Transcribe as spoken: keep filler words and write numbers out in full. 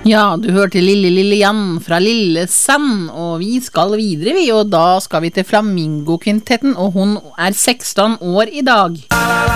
Ja, du hørte Lille Lille Jan fra Lillesand, og vi skal videre vi, og da skal vi til Flamingo-kvintetten, og hun er seksten år i dag.